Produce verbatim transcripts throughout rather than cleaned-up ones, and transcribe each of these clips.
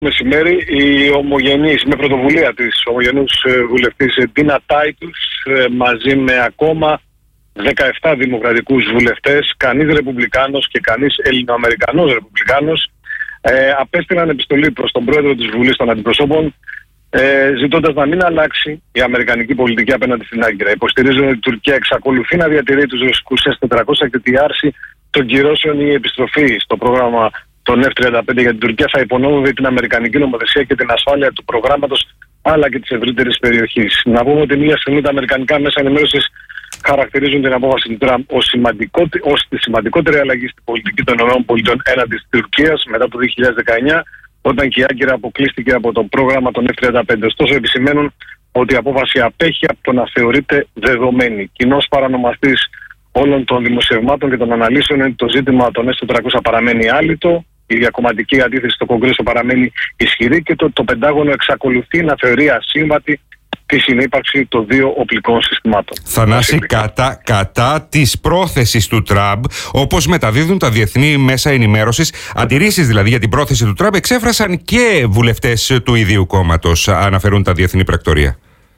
μεσημέρι η ομογενής, με πρωτοβουλία της ομογενούς βουλευτής Τίνα Τάιτους, μαζί με ακόμα δεκαεπτά δημοκρατικούς βουλευτές, κανείς ρεπουμπλικάνος και κανείς ελληνοαμερικανός ρεπουμπλικάνος, ε, απέστειλαν επιστολή προς τον πρόεδρο της Βουλής των Αντιπροσώπων, ε, ζητώντας να μην αλλάξει η αμερικανική πολιτική απέναντι στην Άγκυρα. Υποστηρίζουν ότι η Τουρκία εξακολουθεί να διατηρεί τους ρωσικούς ες τετρακόσια και τη άρση των κυρώσεων ή η επιστροφή στο πρόγραμμα των εφ τριάντα πέντε για την Τουρκία θα υπονόμευε την αμερικανική νομοθεσία και την ασφάλεια του προγράμματος αλλά και της ευρύτερης περιοχής. Να πούμε ότι μια στιγμή τα αμερικανικά μέσα ενημέρωσης χαρακτηρίζουν την απόφαση του Τραμπ ως, ως τη σημαντικότερη αλλαγή στην πολιτική των ΗΠΑ έναντι της Τουρκίας μετά το δύο χιλιάδες δεκαεννιά, όταν και η Άγκυρα αποκλείστηκε από το πρόγραμμα των εφ τριάντα πέντε. Ωστόσο, επισημαίνουν ότι η απόφαση απέχει από το να θεωρείται δεδομένη. Κοινός παρανομαστής όλων των δημοσιευμάτων και των αναλύσεων είναι το ζήτημα των ες τετρακόσια παραμένει άλυτο, η διακομματική αντίθεση στο Κογκρέσο παραμένει ισχυρή και το, το Πεντάγωνο εξακολουθεί να θεωρεί ασύμβατη τη συνύπαρξη των δύο οπλικών συστημάτων. Θανάση, κατά, κατά της πρόθεσης του Τραμπ, όπως μεταδίδουν τα διεθνή μέσα ενημέρωσης, αντιρρήσεις δηλαδή για την πρόθεση του Τραμπ εξέφρασαν και βουλευτές του ίδιου κόμματος, αναφέρουν τα διεθνή πρακτορία.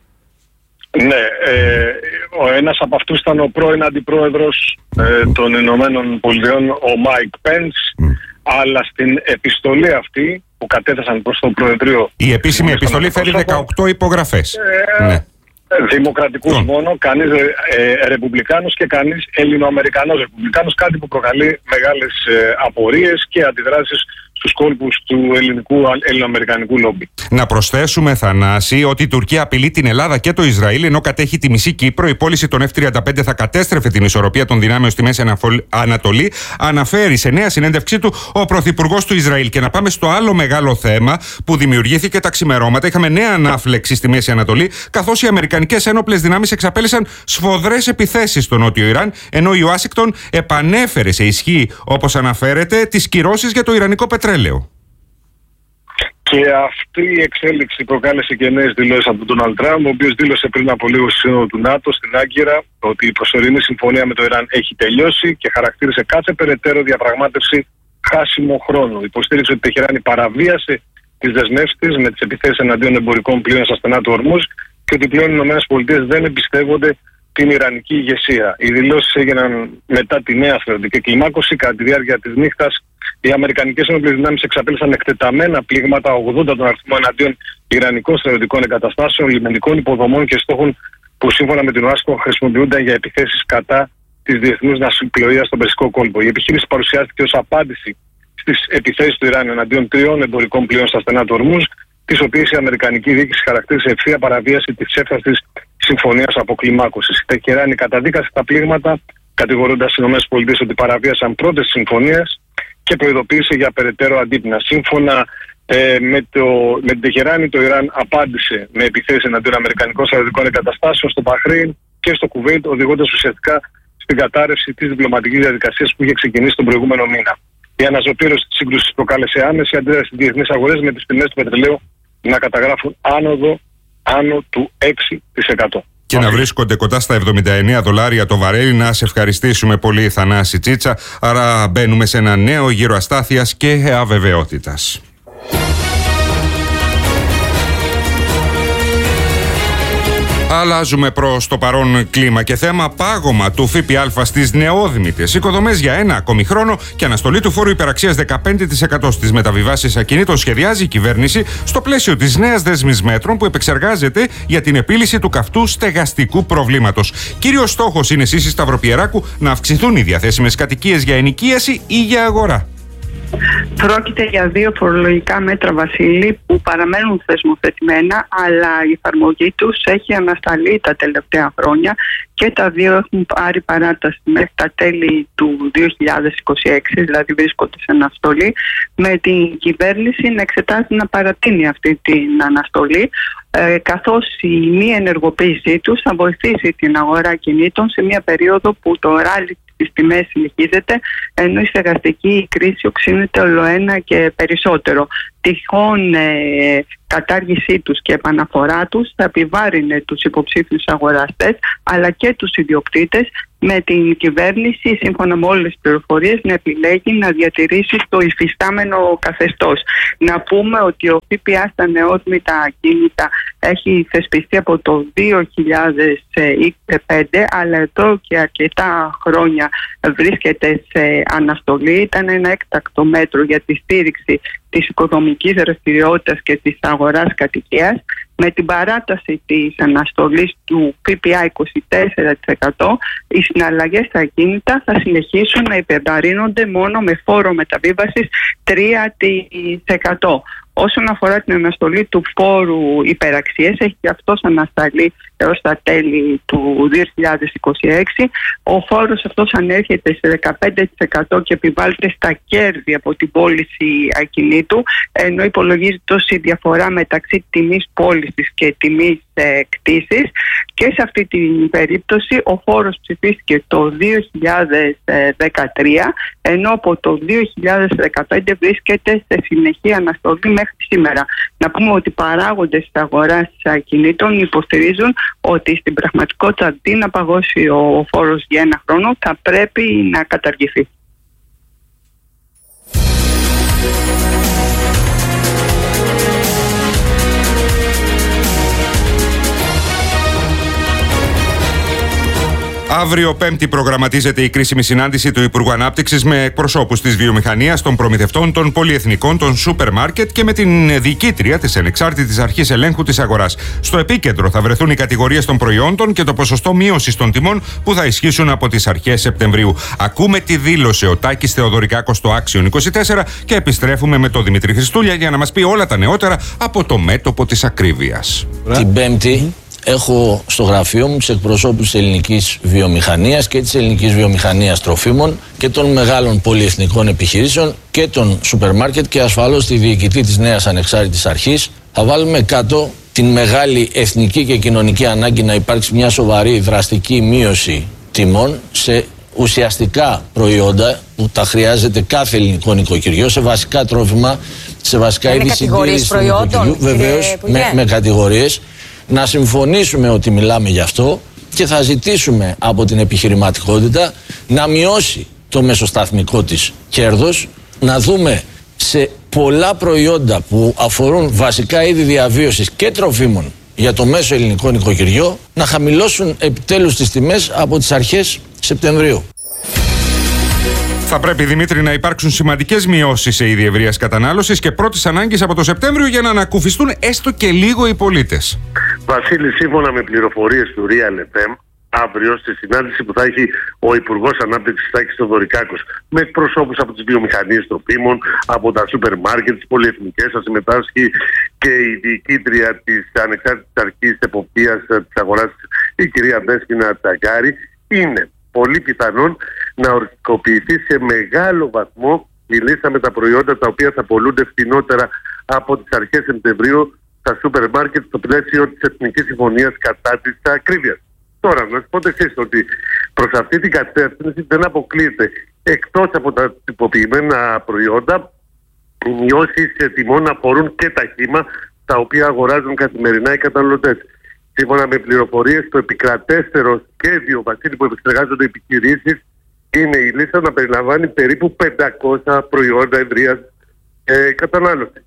Ναι, ε, ο ένας από αυτούς ήταν ο πρώην αντιπρόεδρος ε, των Ηνωμένων Πολιτειών, ο Μάικ Πένς, mm. αλλά στην επιστολή αυτή που κατέθεσαν προς το Προεδρείο... Η επίσημη επιστολή φέρει δεκαοκτώ υπογραφές. Ε, ναι. Δημοκρατικούς mm. μόνο, κανείς ε, ρεπουμπλικάνος και κανείς ελληνοαμερικανός ρεπουμπλικάνος, κάτι που προκαλεί μεγάλες ε, απορίες και αντιδράσεις στους κόλπους του ελληνικού ελληνοαμερικανικού λόμπι. Να προσθέσουμε, Θανάση, ότι η Τουρκία απειλεί την Ελλάδα και το Ισραήλ ενώ κατέχει τη μισή Κύπρο. Η πώληση των εφ τριάντα πέντε θα κατέστρεφε την ισορροπία των δυνάμεων στη Μέση Ανατολή, αναφέρει σε νέα συνέντευξή του ο Πρωθυπουργός του Ισραήλ. Και να πάμε στο άλλο μεγάλο θέμα που δημιουργήθηκε τα ξημερώματα. Είχαμε νέα ανάφλεξη στη Μέση Ανατολή, καθώς οι αμερικανικές ένοπλες δυνάμεις εξαπέλυσαν σφοδρές επιθέσεις στο νότιο Ιράν, ενώ η Ουάσιγκτον επανέφερε σε ισχύ, όπως αναφέρεται, τις κυρώσεις για το ιρανικό πετρέλαιο. Και αυτή η εξέλιξη προκάλεσε και νέες δηλώσεις από τον Ντόναλντ Τραμπ, ο οποίος δήλωσε πριν από λίγο στη Σύνοδο του ΝΑΤΟ στην Άγκυρα ότι η προσωρινή συμφωνία με το Ιράν έχει τελειώσει και χαρακτήρισε κάθε περαιτέρω διαπραγμάτευση χάσιμο χρόνου. Υποστήριξε ότι η Τεχεράνη παραβίασε τις δεσμεύσεις της με τις επιθέσεις εναντίον εμπορικών πλοίων στα στενά του Ορμούζ και ότι πλέον οι ΗΠΑ δεν εμπιστεύονται την ιρανική ηγεσία. Οι δηλώσεις έγιναν μετά τη νέα στρατιωτική κλιμάκωση. Κατά τη διάρκεια της νύχτας, οι αμερικανικές ένοπλες δυνάμεις εξαπέλυσαν εκτεταμένα πλήγματα, ογδόντα τον αριθμό, εναντίον ιρανικών στρατιωτικών εγκαταστάσεων, λιμενικών υποδομών και στόχων που σύμφωνα με την Ουάσιγκτον χρησιμοποιούνταν για επιθέσεις κατά της διεθνούς ναυσιπλοείας στον Περσικό κόλπο. Η επιχείρηση παρουσιάστηκε ως απάντηση στις επιθέσεις του Ιράν εναντίον τριών εμπορικών πλοίων στα στενά του Ορμούζ, τις οποίες η αμερικανική διοίκηση χαρακτήρισε ευθεία παραβίαση της έφταστης συμφωνίας αποκλιμάκωσης. Η Τεχεράνη καταδίκασε τα πλήγματα, κατηγορώντας τις ΗΠΑ ότι παραβίασαν πρώτες συμφωνίες και προειδοποίησε για περαιτέρω αντίπεινα. Σύμφωνα ε, με, το, με την Τεχεράνη, το Ιράν απάντησε με επιθέσεις εναντίον αμερικανικών στρατιωτικών εγκαταστάσεων στο Μπαχρέιν και στο Κουβέιτ, οδηγώντας ουσιαστικά στην κατάρρευση της διπλωματικής διαδικασίας που είχε ξεκινήσει τον προηγούμενο μήνα. Η αναζωπήρωση της σύγκρουσης προκάλεσε άμεση αντίδραση στις διεθνείς αγορές, με τις τιμές του πετρελαίου να καταγράφουν άνοδο άνω του έξι τοις εκατό. Και να βρίσκονται κοντά στα εβδομήντα εννέα δολάρια το βαρέλι. Να σε ευχαριστήσουμε πολύ, Θανάση Τσίτσα. Άρα μπαίνουμε σε ένα νέο γύρο αστάθειας και αβεβαιότητας. Αλλάζουμε προς το παρόν κλίμα και θέμα: πάγωμα του ΦΠΑ στις νεόδημητες οικοδομές για ένα ακόμη χρόνο και αναστολή του φόρου υπεραξίας δεκαπέντε τοις εκατό στις μεταβιβάσεις ακινήτων σχεδιάζει η κυβέρνηση στο πλαίσιο της νέας δέσμης μέτρων που επεξεργάζεται για την επίλυση του καυτού στεγαστικού προβλήματος. Κύριος στόχος είναι, εσείς Σταυροπιεράκου, να αυξηθούν οι διαθέσιμες κατοικίες για ενοικίαση ή για αγορά. Πρόκειται για δύο φορολογικά μέτρα, Βασίλη, που παραμένουν θεσμοθετημένα, αλλά η εφαρμογή τους έχει ανασταλεί τα τελευταία χρόνια και τα δύο έχουν πάρει παράταση μέχρι τα τέλη του δύο χιλιάδες είκοσι έξι, δηλαδή βρίσκονται σε αναστολή, με την κυβέρνηση να εξετάζει να παρατείνει αυτή την αναστολή, ε, καθώς η μη ενεργοποίησή τους θα βοηθήσει την αγορά κινήτων σε μια περίοδο που το ράλι στις τιμές συνεχίζεται, ενώ η στεγαστική κρίση οξύνεται ολοένα και περισσότερο. Τυχόν ε, κατάργησή τους και επαναφορά τους θα επιβάρυνε τους υποψήφιους αγοραστές αλλά και τους ιδιοκτήτες με την κυβέρνηση, σύμφωνα με όλες τις πληροφορίες, να επιλέγει να διατηρήσει το υφιστάμενο καθεστώς. Να πούμε ότι ο ΦΠΑ στα νεόσμητα ακίνητα έχει θεσπιστεί από το δύο χιλιάδες πέντε, αλλά εδώ και αρκετά χρόνια βρίσκεται σε αναστολή. Ήταν ένα έκτακτο μέτρο για τη στήριξη της οικονομικής δραστηριότητας και της αγοράς κατοικίας. Με την παράταση της αναστολής του ΦΠΑ είκοσι τέσσερα τοις εκατό, οι συναλλαγές στα ακίνητα θα συνεχίσουν να υπερβαρύνονται μόνο με φόρο μεταβίβασης τρία τοις εκατό. Όσον αφορά την αναστολή του φόρου υπεραξίες, έχει και αυτός ανασταλεί έως τα τέλη του δύο χιλιάδες είκοσι έξι. Ο φόρος αυτός ανέρχεται σε δεκαπέντε τοις εκατό και επιβάλλεται στα κέρδη από την πώληση ακινήτου, ενώ υπολογίζεται ως η διαφορά μεταξύ τιμής πώλησης και τιμής ε, κτήσης. Και σε αυτή την περίπτωση ο φόρος ψηφίστηκε το δύο χιλιάδες δεκατρία, ενώ από το δύο χιλιάδες δεκαπέντε βρίσκεται σε συνεχή αναστολή μέχρι σήμερα. Να πούμε ότι οι παράγοντες της αγοράς ακινήτων υποστηρίζουν ότι στην πραγματικότητα, αντί να παγώσει ο φόρος για ένα χρόνο, θα πρέπει να καταργηθεί. Αύριο Πέμπτη προγραμματίζεται η κρίσιμη συνάντηση του Υπουργού Ανάπτυξης με εκπροσώπους της βιομηχανίας, των προμηθευτών, των πολυεθνικών, των σούπερ μάρκετ και με την διοικήτρια της Ανεξάρτητης Αρχής Ελέγχου της Αγοράς. Στο επίκεντρο θα βρεθούν οι κατηγορίες των προϊόντων και το ποσοστό μείωσης των τιμών που θα ισχύσουν από τις αρχές Σεπτεμβρίου. Ακούμε τι δήλωσε ο Τάκης Θεοδωρικάκος στο Άξιον είκοσι τέσσερα και επιστρέφουμε με τον Δημήτρη Χριστούλια για να μας πει όλα τα νεότερα από το μέτωπο της ακρίβειας. Την Πέμπτη έχω στο γραφείο μου τους εκπροσώπους της ελληνικής βιομηχανίας και της ελληνικής βιομηχανίας τροφίμων και των μεγάλων πολυεθνικών επιχειρήσεων και των σούπερ μάρκετ και ασφαλώς τη διοικητή της νέας ανεξάρτητης αρχής. Θα βάλουμε κάτω την μεγάλη εθνική και κοινωνική ανάγκη να υπάρξει μια σοβαρή δραστική μείωση τιμών σε ουσιαστικά προϊόντα που τα χρειάζεται κάθε ελληνικό νοικοκυριό, σε βασικά τρόφιμα, σε βασικά είδη συντήρησης του νοικοκυριού. Βεβαίως, με, με κατηγορίες. Να συμφωνήσουμε ότι μιλάμε γι' αυτό και θα ζητήσουμε από την επιχειρηματικότητα να μειώσει το μεσοσταθμικό της κέρδος, να δούμε σε πολλά προϊόντα που αφορούν βασικά είδη διαβίωσης και τροφίμων για το μέσο ελληνικό νοικοκυριό να χαμηλώσουν επιτέλους τις τιμές από τις αρχές Σεπτεμβρίου. Θα πρέπει, Δημήτρη, να υπάρξουν σημαντικές μειώσεις σε είδη ευρείας κατανάλωσης και πρώτης ανάγκης από το Σεπτέμβριο για να ανακουφιστούν έστω και λίγο οι πολίτες. Βασίλη, σύμφωνα με πληροφορίες του Real εφ εμ, αύριο στη συνάντηση που θα έχει ο Υπουργός Ανάπτυξης Τάκης Θεοδωρικάκος με εκπροσώπους από τις βιομηχανίες τροφίμων, από τα σούπερ μάρκετ, τις πολυεθνικές, θα συμμετάσχει και η διοικήτρια της Ανεξάρτητης Αρχής Εποπτείας της Αγοράς, η κυρία Δέσποινα Τσαγκάρη. Είναι πολύ πιθανόν να οριστικοποιηθεί σε μεγάλο βαθμό η λίστα με τα προϊόντα τα οποία θα πολλούνται φθηνότερα από τις αρχές Σεπτεμβρίου στα σούπερ μάρκετ στο πλαίσιο της Εθνικής Συμφωνίας κατά της ακρίβειας. Τώρα, να σας πω το εξής, ότι προς αυτή την κατεύθυνση δεν αποκλείεται, εκτός από τα τυποποιημένα προϊόντα, οι μειώσεις τιμών αφορούν και τα χύμα τα οποία αγοράζουν καθημερινά οι καταναλωτές. Σύμφωνα με πληροφορίες, το επικρατέστερο σχέδιο, Βασίλη, που επεξεργάζονται οι επιχειρήσεις είναι η λίστα να περιλαμβάνει περίπου πεντακόσια προϊόντα ευρείας ε, κατανάλωση.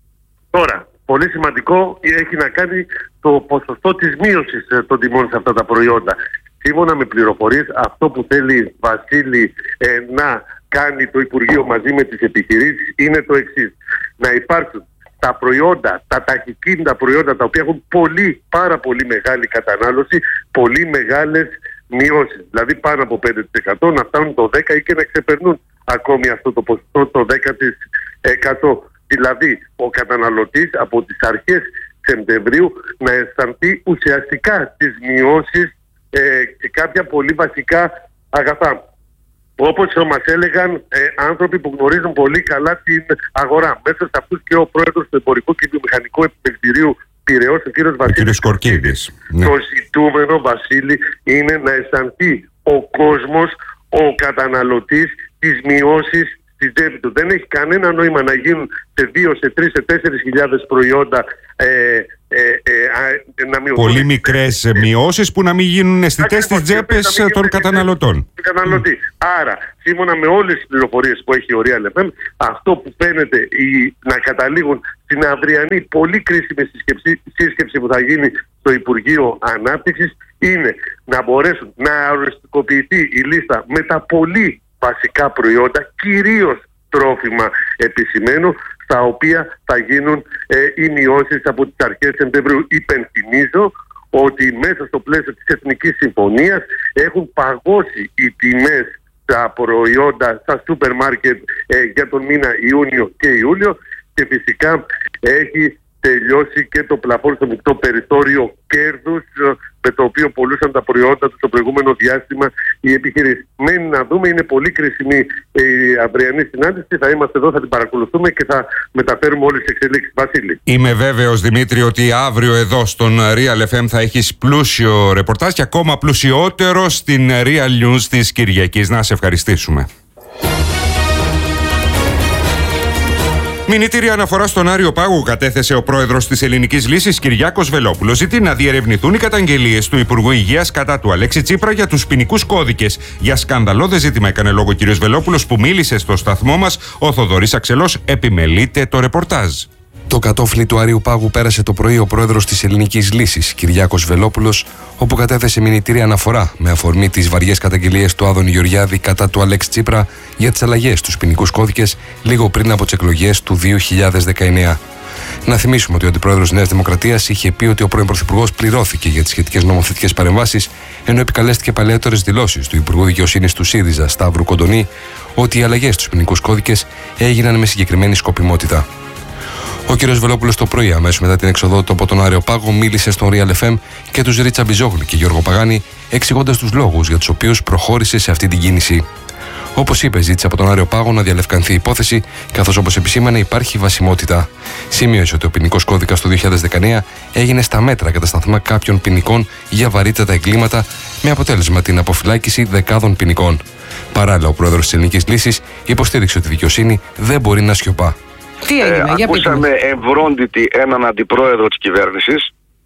Τώρα, πολύ σημαντικό έχει να κάνει το ποσοστό της μείωσης ε, των τιμών σε αυτά τα προϊόντα. Σύμφωνα με πληροφορίες, αυτό που θέλει, Βασίλη, ε, να κάνει το Υπουργείο μαζί με τις επιχειρήσεις είναι το εξής. Να υπάρξουν τα προϊόντα, τα ταχυκίνητα προϊόντα τα οποία έχουν πολύ, πάρα πολύ μεγάλη κατανάλωση, πολύ μεγάλες μειώσεις. Δηλαδή πάνω από πέντε τοις εκατό, να φτάνουν το δέκα τοις εκατό ή και να ξεπερνούν ακόμη αυτό το ποσοστό το δέκα τοις εκατό. Δηλαδή ο καταναλωτής από τις αρχές Σεπτεμβρίου να αισθανθεί ουσιαστικά τις μειώσεις ε, και κάποια πολύ βασικά αγαθά. Όπως μας έλεγαν ε, άνθρωποι που γνωρίζουν πολύ καλά την αγορά. Μέσα σε αυτούς και ο πρόεδρος του Εμπορικού και Βιομηχανικού Επιμελητηρίου Πειραιώς, ο κύριος Βασίλης Κορκίδης. Ναι. Το ζητούμενο, Βασίλη, είναι να αισθανθεί ο κόσμος, ο καταναλωτής, τις μειώσεις στην τσέπη του. Δεν έχει κανένα νόημα να γίνουν σε δύο, σε τρεις, σε τέσσερις χιλιάδες προϊόντα ε, ε, ε, να μειωθούν. Πολύ μικρές μειώσεις που να μην γίνουν αισθητές στις τσέπες των καταναλωτών. καταναλωτή. Mm. Άρα, σύμφωνα με όλες τις πληροφορίες που έχει η Real εφ εμ, αυτό που φαίνεται η, να καταλήγουν στην αυριανή πολύ κρίσιμη σύσκεψη, σύσκεψη που θα γίνει στο Υπουργείο Ανάπτυξης είναι να μπορέσουν να οριστικοποιηθεί η λίστα με τα πολύ βασικά προϊόντα, κυρίως τρόφιμα επισημένου, στα οποία θα γίνουν ε, οι μειώσεις από τις αρχές Σεπτεμβρίου. Υπενθυμίζω ότι μέσα στο πλαίσιο της Εθνικής Συμφωνίας έχουν παγώσει οι τιμές στα προϊόντα στα σούπερ μάρκετ ε, για τον μήνα Ιούνιο και Ιούλιο και φυσικά έχει τελειώσει και το πλαφόν στο μεικτό περιθώριο κέρδους με το οποίο πωλούσαν τα προϊόντα του στο προηγούμενο διάστημα οι επιχειρήσεις. Μένει να δούμε, είναι πολύ κρίσιμη η αυριανή συνάντηση. Θα είμαστε εδώ, θα την παρακολουθούμε και θα μεταφέρουμε όλες τις εξελίξεις. Βασίλη. Είμαι βέβαιος, Δημήτρη, ότι αύριο εδώ στον Real εφ εμ θα έχεις πλούσιο ρεπορτάζ και ακόμα πλουσιότερο στην Real News της Κυριακής. Να σε ευχαριστήσουμε. Μηνυτήρια αναφορά στον Άριο Πάγο κατέθεσε ο πρόεδρος της Ελληνικής Λύσης Κυριάκος Βελόπουλος. Ζητεί να διερευνηθούν οι καταγγελίες του Υπουργού Υγείας κατά του Αλέξη Τσίπρα για τους ποινικούς κώδικες. Για σκανδαλώδες ζήτημα έκανε λόγο ο κ. Βελόπουλος που μίλησε στο σταθμό μας. Ο Θοδωρής Αξελός επιμελείται το ρεπορτάζ. Το κατόφλι του Άριου Πάγου πέρασε το πρωί ο πρόεδρος της Ελληνικής Λύσης, Κυριάκος Βελόπουλος, όπου κατέθεσε μηνυτήρια αναφορά με αφορμή τις βαριές καταγγελίες του Άδωνη Γεωργιάδη κατά του Αλέξη Τσίπρα για τις αλλαγές στους ποινικούς κώδικες λίγο πριν από τις εκλογές του δύο χιλιάδες δεκαεννέα. Να θυμίσουμε ότι ο αντιπρόεδρος της Νέας Δημοκρατίας είχε πει ότι ο πρώην πρωθυπουργός πληρώθηκε για τις σχετικές νομοθετικές παρεμβάσεις, ενώ επικαλέστηκε παλαιότερες δηλώσεις του Υπουργού Δικαιοσύνης του ΣΥΡΙΖΑ, Σταύρου Κοντονή, ότι οι αλλαγές στους ποινικούς κώδικες έγιναν με συγκεκριμένη σκοπιμότητα. Ο κ. Βελόπουλος το πρωί, αμέσως μετά την έξοδό του από τον Άριο Πάγο, μίλησε στον Real εφ εμ και τους Ρίτσα Μπιζόγλου και Γιώργο Παγάνη, εξηγώντας τους λόγους για τους οποίους προχώρησε σε αυτή την κίνηση. Όπως είπε, ζήτησε από τον Άριο Πάγο να διαλευκανθεί η υπόθεση, καθώς όπως επισήμανε υπάρχει βασιμότητα. Σημείωσε ότι ο ποινικός κώδικας του δύο χιλιάδες δεκαεννέα έγινε στα μέτρα κατά σταθμά κάποιων ποινικών για βαρύτατα εγκλήματα, με αποτέλεσμα την αποφυλάκηση δεκάδων ποινικών. Παράλληλα, ο πρόεδρος της Ελληνικής Λύσης υποστήριξε ότι η δικαιοσύνη δεν μπορεί να σιωπά. Τι έγινε, ε, για ακούσαμε ευρόντιτη έναν αντιπρόεδρο της κυβέρνησης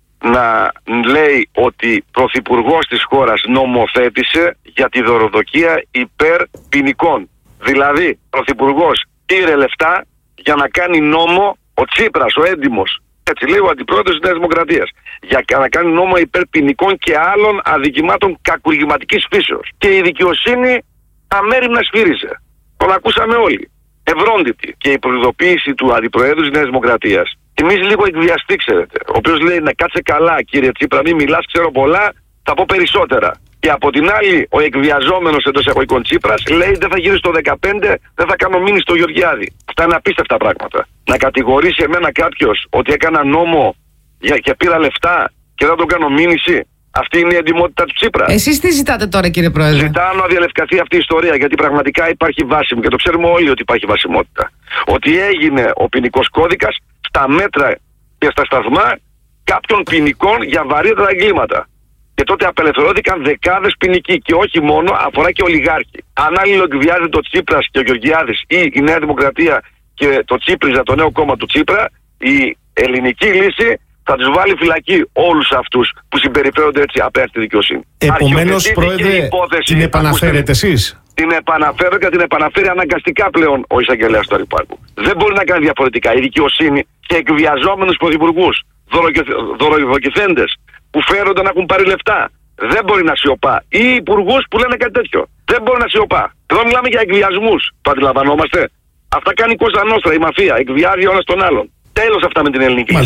να λέει ότι πρωθυπουργός της χώρας νομοθέτησε για τη δωροδοκία υπέρ ποινικών. Δηλαδή, πρωθυπουργός πήρε λεφτά για να κάνει νόμο ο Τσίπρας, ο έντιμος, έτσι λέει ο αντιπρόεδρος της Νέας Δημοκρατίας, για να κάνει νόμο υπέρ ποινικών και άλλων αδικημάτων κακουργηματικής φύσεως. Και η δικαιοσύνη αμέριμνα σφύριζε. Τον ακούσαμε όλοι. Ευρόντιτη. Και η προειδοποίηση του αντιπροέδρου της Νέας Δημοκρατίας θυμίζει λίγο εκβιαστή, ξέρετε. Ο οποίος λέει να κάτσε καλά, κύριε Τσίπρα, μην μιλάς, ξέρω πολλά, θα πω περισσότερα. Και από την άλλη, ο εκβιαζόμενος εντός εισαγωγικών Τσίπρας λέει δεν θα γυρίσει το δεκαπέντε, δεν θα κάνω μήνυση στο Γεωργιάδη. Αυτά είναι απίστευτα πράγματα. Να κατηγορήσει εμένα κάποιος ότι έκανα νόμο και πήρα λεφτά και δεν τον κάνω μήνυση. Αυτή είναι η εντιμότητα του Τσίπρα. Εσείς τι ζητάτε τώρα, κύριε Πρόεδρε? Ζητάω να διαλευκαθεί αυτή η ιστορία, γιατί πραγματικά υπάρχει βάσιμο και το ξέρουμε όλοι ότι υπάρχει βασιμότητα. Ότι έγινε ο ποινικός κώδικας στα μέτρα και στα σταθμά κάποιων ποινικών για βαρύτερα εγκλήματα. Και τότε απελευθερώθηκαν δεκάδες ποινικοί και όχι μόνο, αφορά και ολιγάρχοι. Αν αλληλοεκβιάζεται ο Τσίπρας και ο Γεωργιάδης ή η Νέα Δημοκρατία και το Τσίπριζα, το νέο κόμμα του Τσίπρα, η ελληνική λύση θα τους βάλει φυλακή όλους αυτούς που συμπεριφέρονται έτσι απέναντι στη δικαιοσύνη. Επομένως, Πρόεδρε, υπόθεση, την επαναφέρετε εσείς? Την επαναφέρω και την επαναφέρει αναγκαστικά πλέον ο εισαγγελέας του Άριου Πάγου. Δεν μπορεί να κάνει διαφορετικά. Η δικαιοσύνη και εκβιαζόμενους πρωθυπουργούς, δωροδοκηθέντες που φέρονται να έχουν πάρει λεφτά, δεν μπορεί να σιωπά. Ή υπουργούς που λένε κάτι τέτοιο. Δεν μπορεί να σιωπά. Εδώ μιλάμε για εκβιασμούς. Το αντιλαμβανόμαστε? Αυτά κάνει η Κώστα Νόστρα, η μαφία. Εκβιάζει ο ένας τον άλλον. Τέλος αυτά με την ελληνική.